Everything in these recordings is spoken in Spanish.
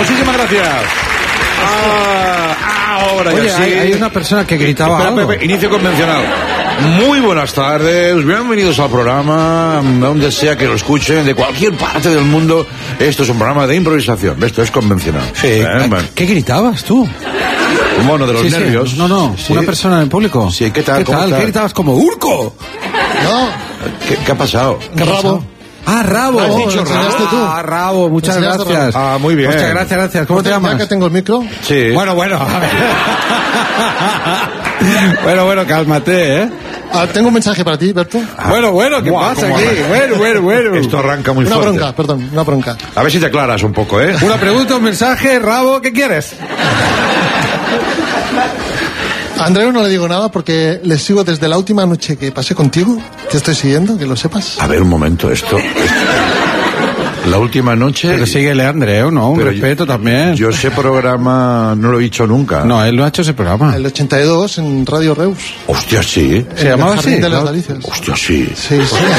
Muchísimas gracias. Ahora ya. Oye, sí. hay una persona que gritaba Espera, algo. Pepe, inicio convencional. Muy buenas tardes, bienvenidos al programa, donde sea que lo escuchen, de cualquier parte del mundo. Esto es un programa de improvisación, esto es convencional. Sí. Bueno. ¿Qué gritabas tú? Un mono de los nervios. Sí. No, Sí. una persona en el público. Sí, ¿qué tal? ¿Qué ¿Cómo tal? estás? ¿Qué gritabas? Como ¡Urco! No, ¿Qué ha pasado? Rabo. Ah, Rabo. Has dicho Rabo. Ah, Rabo, muchas Me enseñaste gracias. Rabo. Ah, muy bien. Muchas gracias. ¿Cómo te Ya llamas? que tengo el micro. Sí. Bueno, a ver. bueno, cálmate, ¿eh? Tengo un mensaje para ti, Berto. Bueno, ¿qué Buah, pasa cómo aquí? arranca. Bueno. Esto arranca muy Una fuerte. bronca. A ver si te aclaras un poco, ¿eh? Una pregunta, un mensaje, Rabo, ¿qué quieres? A Andreu no le digo nada porque le sigo desde la última noche que pasé contigo. Te estoy siguiendo, que lo sepas. A ver, un momento, esto... La última noche... Pero síguele, Andreu, ¿no? Un Pero respeto también. Yo ese programa no lo he dicho nunca. No, él no ha hecho ese programa. El 82 en Radio Reus. Hostia, sí. ¿Se llamaba El Jardín así? de las No. Delicias. Hostia, sí. Sí.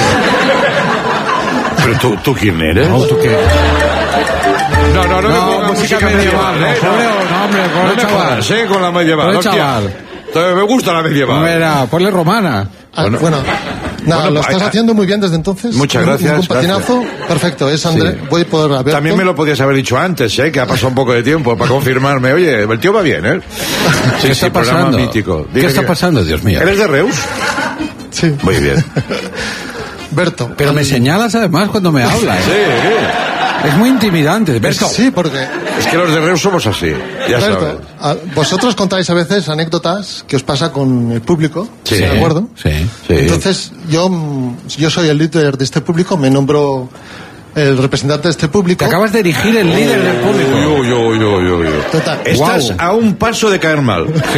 Pero tú ¿quién eres? No, ¿tú qué? No me pongas música medieval. No, hombre, No pobre me chaval. jodas, con la medieval. Pobre hostia. chaval. Me gusta la medieval. Mira, ponle romana. Bueno, nada, Bueno, lo estás haciendo muy bien desde entonces. Muchas Un- gracias, Un patinazo. Perfecto, es André. Sí. Voy por Alberto. También me lo podías haber dicho antes, que ha pasado un poco de tiempo para confirmarme. Oye, el tío va bien, ¿eh? ¿Qué está programa pasando? mítico. ¿Qué Dime está que- pasando, Dios mío? ¿Eres de Reus? Sí. Muy bien. Berto. Pero me señalas además cuando me hablas. Sí. Es muy intimidante. Berto. Sí, porque Es que los de Reus somos así. Ya sabes. Berto, vosotros contáis a veces anécdotas que os pasa con el público, Sí. ¿de acuerdo? Sí. Sí. Entonces, yo soy el líder de este público, me nombro el representante de este público. Te acabas de erigir el líder del público. Uy. Total. Estás Guau. a un paso de caer mal. Sí.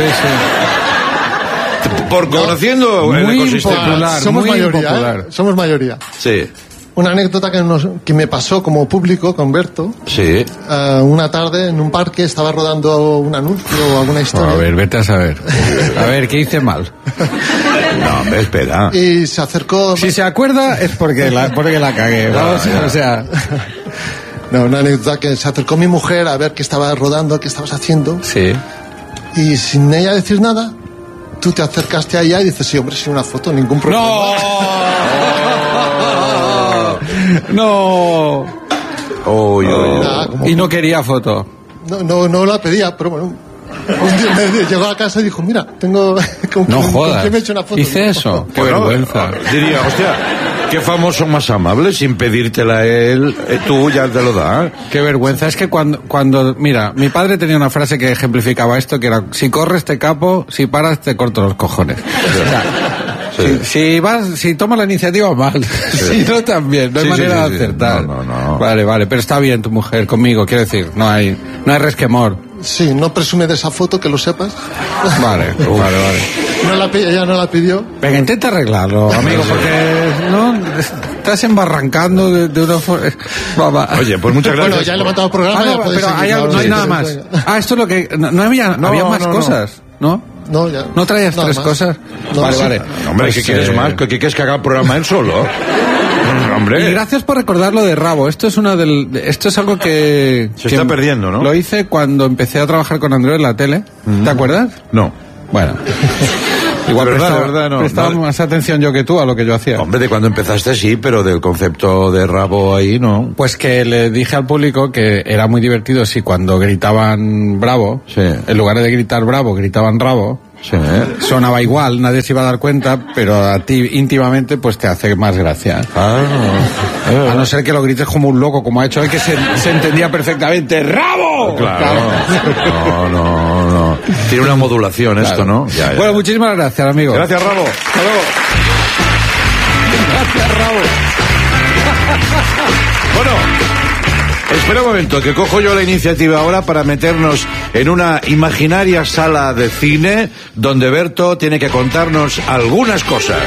Por conociendo el Muy ecosistema. impopular. Somos muy mayoría, impopular. Somos mayoría. Sí. Una anécdota que me pasó como público con Berto. Sí. Una tarde en un parque estaba rodando un anuncio o alguna historia. A ver, vete a saber. A ver, ¿qué hice mal? No, hombre, espera. Y se acercó. Si se acuerda es porque la cagué. Vamos, o sea, No, una anécdota que se acercó mi mujer a ver qué estaba rodando, qué estabas haciendo. sí. Y sin ella decir nada, tú te acercaste a ella y dices, sí, hombre, sin una foto, ningún problema. No. Nada, como- Y no quería foto. No la pedía, pero bueno. Un día me llegó a casa y dijo, mira, tengo... ¿con No quién- jodas. ¿Con quién me he hecho una foto? Hice eso. Qué Bueno, vergüenza. Diría, hostia, qué famoso más amable, sin pedírtela él, tú ya te lo da. Qué vergüenza. Es que cuando, mira, mi padre tenía una frase que ejemplificaba esto, que era, si corres te capo, si paras te corto los cojones. O sea, Sí. si tomas la iniciativa, mal. Si no, también. No hay Sí, sí, manera sí, de sí. acertar. No. Vale, pero está bien tu mujer conmigo, quiero decir, no hay resquemor. Sí, no presume de esa foto, que lo sepas. Vale. Ella no la pidió. Venga, intenta arreglarlo, amigo, porque no estás embarrancando de una forma. Oye, pues muchas gracias. Bueno, ya he levantado el programa. Ah, ya no, podéis pero seguir, no hay sí, nada sí, más. sí. Esto es lo que... No había más no. cosas, ¿no? No, ya. ¿No traías Nada tres más. cosas? No, vale, sí. vale. No, hombre, ¿qué quieres más? ¿Qué quieres que haga el programa él solo? Hombre. Y gracias por recordar lo de Rabo. Esto es esto es algo que... Se está perdiendo, ¿no? Lo hice cuando empecé a trabajar con Andreu en la tele. ¿Te acuerdas? No. Bueno. Igual De verdad, prestaba, de verdad, no. prestaba No. más atención yo que tú a lo que yo hacía. Hombre, de cuando empezaste sí, pero del concepto de rabo ahí no. Pues que le dije al público que era muy divertido si cuando gritaban bravo, Sí. en lugar de gritar bravo, gritaban rabo, Sí. sonaba igual, nadie se iba a dar cuenta, pero a ti íntimamente pues te hace más gracia. Ah, A no ser que lo grites como un loco, como ha hecho él, que se entendía perfectamente. ¡Rabo! claro. No. Tiene una modulación esto, ¿no? Ya. Bueno, muchísimas gracias, amigo. Gracias, Rabo. Hasta luego. Gracias, Rabo. Bueno, espera un momento, que cojo yo la iniciativa ahora para meternos en una imaginaria sala de cine donde Berto tiene que contarnos algunas cosas.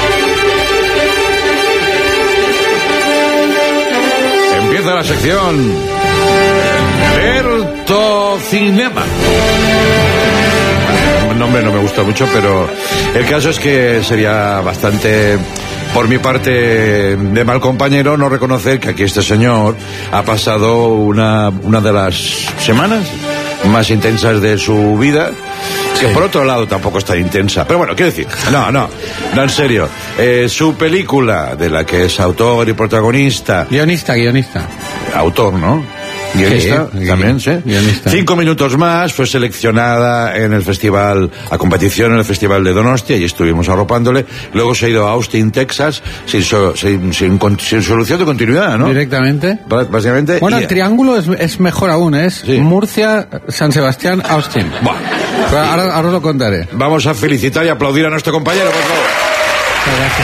Empieza la sección Berto Cinema. el nombre no me gusta mucho, pero el caso es que sería bastante, por mi parte, de mal compañero no reconocer que aquí este señor ha pasado una de las semanas más intensas de su vida, que por otro lado tampoco es tan intensa, pero bueno, quiero decir, no, en serio, su película, de la que es autor y protagonista, guionista, autor, ¿no? Guionista, sí, también, sí. Guionista. 5 minutos más, fue seleccionada en el festival, a competición en el festival de Donostia, y estuvimos arropándole. Luego se ha ido a Austin, Texas, sin solución de continuidad, ¿no? Directamente. Básicamente. Bueno, el triángulo es mejor aún, es Sí. Murcia, San Sebastián, Austin. Buah. Pero ahora os lo contaré. Vamos a felicitar y aplaudir a nuestro compañero, por favor. Muchas gracias.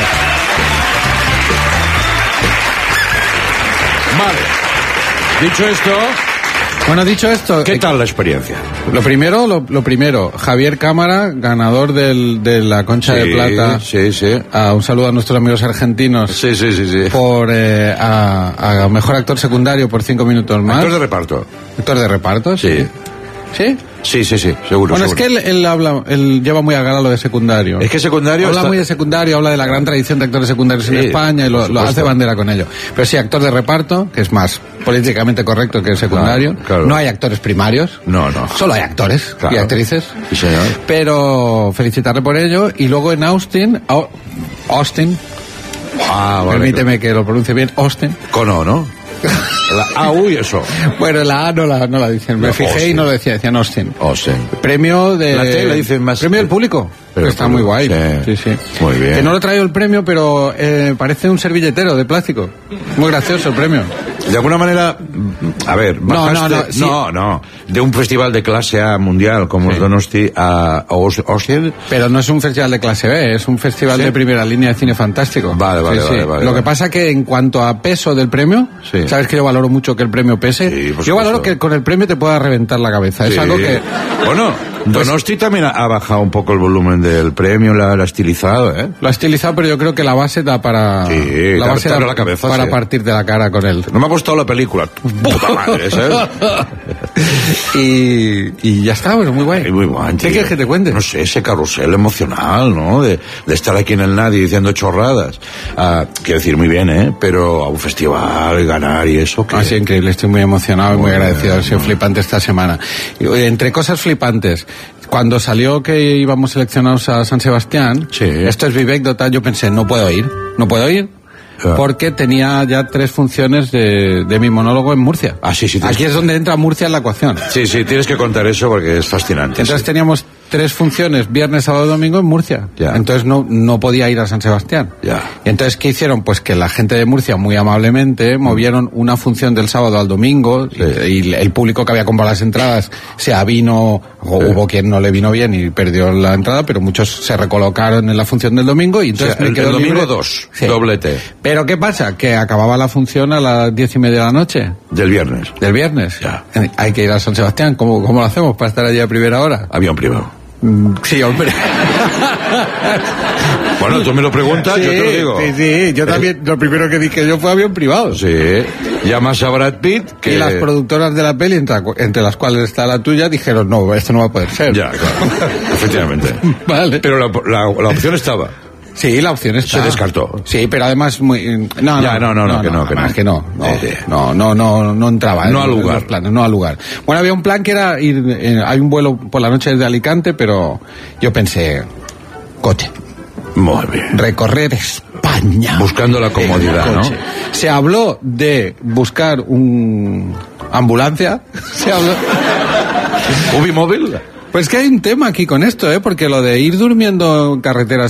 Vale. Dicho esto, ¿qué tal la experiencia? Lo primero, Javier Cámara, ganador de la Concha de Plata. Sí. Un saludo a nuestros amigos argentinos. Sí. Por a mejor actor secundario por 5 minutos más. Actor de reparto. Actor de reparto, sí. ¿Sí? Sí, seguro. Bueno, es que él lleva muy a gala lo de secundario. Es que secundario habla muy de secundario, habla de la gran tradición de actores secundarios en España y lo hace bandera con ello. Pero sí, actor de reparto, que es más políticamente correcto que el secundario. Claro. No hay actores primarios. No. Solo hay actores y actrices. Sí, señor. Pero felicitarle por ello. Y luego en Austin. Vale. Permíteme que lo pronuncie bien. Austin. Con O, ¿no? La A, y eso. Bueno, la A no la dicen. Me fijé Austin. y no lo decían Austin. Austin. Premio de... La T la dicen más... Premio del público. Pero está muy guay. Sí. Muy bien. Que no lo traigo el premio, pero parece un servilletero de plástico. Muy gracioso el premio. De alguna manera, a ver, bajaste... No. De un festival de clase A mundial como es Donosti a Austin. Pero no es un festival de clase B, es un festival de primera línea de cine fantástico. Vale. Lo que pasa que en cuanto a peso del premio, sabes que yo valoro mucho que el premio pese. Sí, yo valoro que con el premio te pueda reventar la cabeza. Es algo que... Bueno, Donosti también ha bajado un poco el volumen del premio, la ha estilizado, ¿eh? Lo ha estilizado, pero yo creo que la base da para... Sí, la base da la cabeza, para partirte la cara con él. No me ha gustado la película. Puta madre, ¿sabes? y ya está, bueno, muy guay. Muy guay. ¿Qué quieres que te cuente? No sé, ese carrusel emocional, ¿no? De estar aquí en el nadie diciendo chorradas. Quiero decir, muy bien, ¿eh? Pero a un festival, ganar y eso... Ha sido increíble, estoy muy emocionado y muy agradecido. Ha sido flipante esta semana. Y, entre cosas flipantes, cuando salió que íbamos seleccionados a San Sebastián, esto es Vivek Dota, yo pensé, no puedo ir, porque tenía ya 3 funciones de mi monólogo en Murcia. Sí. Aquí es donde entra Murcia en la ecuación. Sí, tienes que contar eso porque es fascinante. Entonces teníamos 3 funciones, viernes, sábado y domingo en Murcia. Entonces no podía ir a San Sebastián. Y entonces, ¿qué hicieron? Pues que la gente de Murcia, muy amablemente, movieron una función del sábado al domingo, y el público que había comprado las entradas se avino, o hubo quien no le vino bien y perdió la entrada, pero muchos se recolocaron en la función del domingo y entonces me quedó el domingo libre. 2, doblete. Pero ¿qué pasa? Que acababa la función a las 10:30 de la noche. Del viernes. Hay que ir a San Sebastián. ¿Cómo lo hacemos para estar allí a primera hora? Avión privado. Sí, hombre. Bueno, tú me lo preguntas, yo te lo digo. Sí, yo también, lo primero que dije yo fue avión privado. Sí, llamas a Brad Pitt, que... Y las productoras de la peli, entre las cuales está la tuya, dijeron, no, esto no va a poder ser. Ya, claro, efectivamente. Vale. Pero la opción estaba. Sí, la opción está. Se descartó. Sí, pero además muy... No entraba. No al lugar. En los planes, no al lugar. Bueno, había un plan que era ir... hay un vuelo por la noche desde Alicante, pero yo pensé... Coche. Muy bien. Recorrer España. Buscando la comodidad, ¿no? Se habló de buscar un... ambulancia. Se habló... ¿Ubimóvil? Pues que hay un tema aquí con esto, porque lo de ir durmiendo en carreteras